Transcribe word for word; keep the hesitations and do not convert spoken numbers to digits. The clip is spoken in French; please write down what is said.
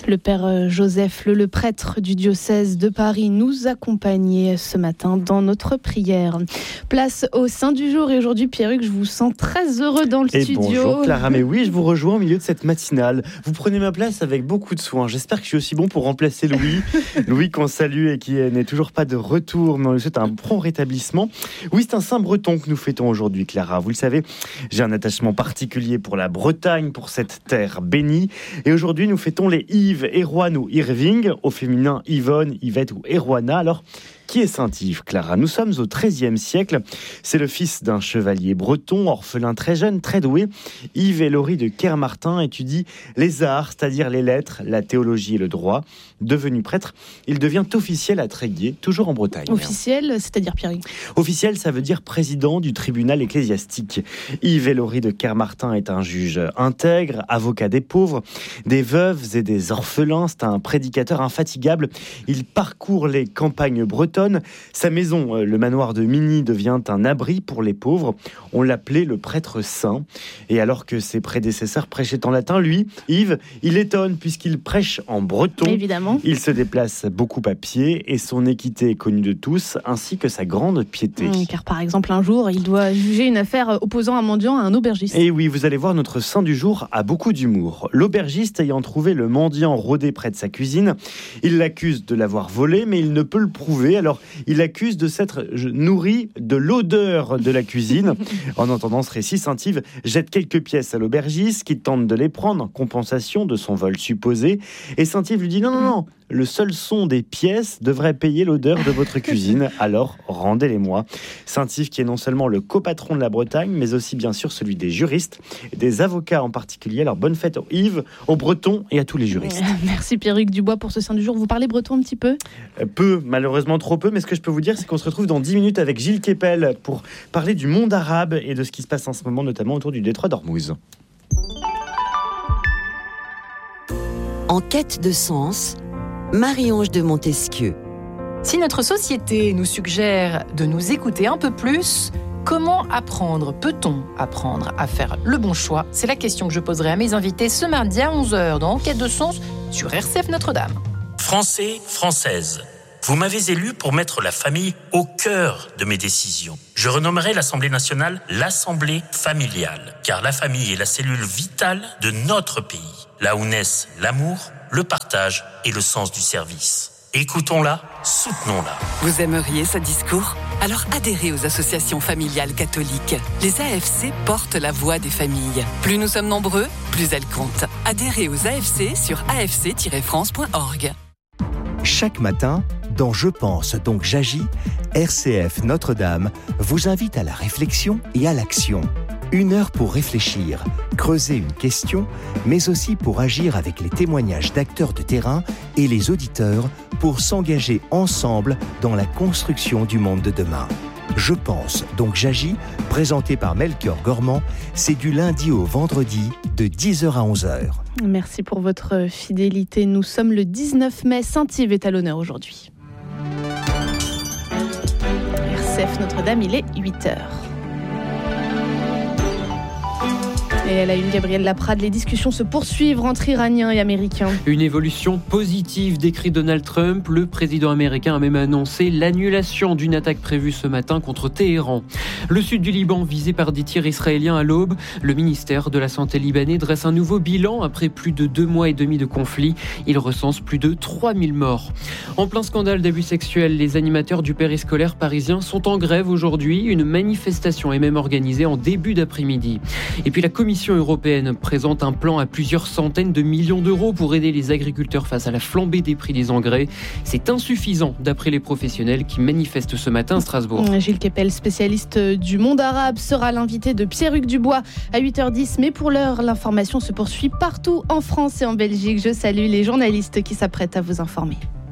Le père Joseph Le, le prêtre du diocèse de Paris, nous accompagnait ce matin dans notre prière. Place au Saint du jour et aujourd'hui, Pierruc, je vous sens très heureux dans le et studio. Bonjour Clara, mais oui, je vous rejoins au milieu de cette matinale. Vous prenez ma place avec beaucoup de soin. J'espère que je suis aussi bon pour remplacer Louis. Louis qu'on salue et qui n'est toujours pas de retour, mais on lui souhaite un prompt rétablissement. Oui, c'est un saint breton que nous fêtons aujourd'hui, Clara. Vous le savez, j'ai un attachement particulier pour la Bretagne, pour cette terre bénie. Et aujourd'hui, nous fêtons les Yves, Erwan ou Irving, au féminin Yvonne, Yvette ou Erwana. Alors, qui est saint Yves, Clara ? Nous sommes au treizième siècle. C'est le fils d'un chevalier breton, orphelin très jeune, très doué. Yves et Laurie de Kermartin étudient les arts, c'est-à-dire les lettres, la théologie et le droit. Devenu prêtre, il devient officiel à Tréguier, toujours en Bretagne. Officiel, c'est-à-dire Pierre ? Officiel, ça veut dire président du tribunal ecclésiastique. Yves et Laurie de Kermartin est un juge intègre, avocat des pauvres, des veuves et des orphelins. C'est un prédicateur infatigable. Il parcourt les campagnes bretonnes. Sa maison, le manoir de Migny, devient un abri pour les pauvres. On l'appelait le prêtre saint. Et alors que ses prédécesseurs prêchaient en latin, lui, Yves, il étonne puisqu'il prêche en breton. Évidemment. Il se déplace beaucoup à pied et son équité est connue de tous, ainsi que sa grande piété. Mmh, car par exemple, un jour, il doit juger une affaire opposant un mendiant à un aubergiste. Et oui, vous allez voir, notre saint du jour a beaucoup d'humour. L'aubergiste ayant trouvé le mendiant rôdé près de sa cuisine, il l'accuse de l'avoir volé, mais il ne peut le prouver. Alors, il accuse de s'être nourri de l'odeur de la cuisine. En entendant ce récit, saint Yves jette quelques pièces à l'aubergiste qui tente de les prendre en compensation de son vol supposé. Et saint Yves lui dit non, non, non, le seul son des pièces devrait payer l'odeur de votre cuisine, alors rendez-les-moi. saint Yves qui est non seulement le copatron de la Bretagne, mais aussi bien sûr celui des juristes et des avocats en particulier. Alors bonne fête aux Yves, aux Bretons et à tous les juristes. Merci Pierruc Dubois pour ce saint du jour. Vous parlez breton un petit peu ? Peu, malheureusement trop peu, mais ce que je peux vous dire, c'est qu'on se retrouve dans dix minutes avec Gilles Kepel pour parler du monde arabe et de ce qui se passe en ce moment, notamment autour du détroit d'Ormuz. En quête de sens, Marie-Ange de Montesquieu. Si notre société nous suggère de nous écouter un peu plus, comment apprendre ? Peut-on apprendre à faire le bon choix ? C'est la question que je poserai à mes invités ce mardi à onze heures dans Enquête de sens sur R C F Notre-Dame. Français, Françaises, vous m'avez élu pour mettre la famille au cœur de mes décisions. Je renommerai l'Assemblée nationale l'Assemblée familiale, car la famille est la cellule vitale de notre pays, là où naissent l'amour, le partage et le sens du service. Écoutons-la, soutenons-la. Vous aimeriez ce discours ? Alors adhérez aux associations familiales catholiques. Les A F C portent la voix des familles. Plus nous sommes nombreux, plus elles comptent. Adhérez aux A F C sur a f c tiret france point org. Chaque matin, dans Je pense donc j'agis, R C F Notre-Dame vous invite à la réflexion et à l'action. Une heure pour réfléchir, creuser une question, mais aussi pour agir avec les témoignages d'acteurs de terrain et les auditeurs pour s'engager ensemble dans la construction du monde de demain. Je pense donc j'agis, présenté par Melchior Gormand, c'est du lundi au vendredi de dix heures à onze heures. Merci pour votre fidélité. Nous sommes le dix-neuf mai, saint Yves est à l'honneur aujourd'hui. R C F Notre-Dame, il est huit heures. Et à la une, Gabriel Laprade, les discussions se poursuivent entre Iraniens et Américains. Une évolution positive, décrit Donald Trump. Le président américain a même annoncé l'annulation d'une attaque prévue ce matin contre Téhéran. Le sud du Liban visé par des tirs israéliens à l'aube. Le ministère de la Santé libanais dresse un nouveau bilan après plus de deux mois et demi de conflit. Il recense plus de trois mille morts. En plein scandale d'abus sexuels, les animateurs du périscolaire parisien sont en grève aujourd'hui. Une manifestation est même organisée en début d'après-midi. Et puis la commission La Commission européenne présente un plan à plusieurs centaines de millions d'euros pour aider les agriculteurs face à la flambée des prix des engrais. C'est insuffisant d'après les professionnels qui manifestent ce matin à Strasbourg. Gilles Kepel, spécialiste du monde arabe, sera l'invité de Pierruc Dubois à huit heures dix. Mais pour l'heure, l'information se poursuit partout en France et en Belgique. Je salue les journalistes qui s'apprêtent à vous informer.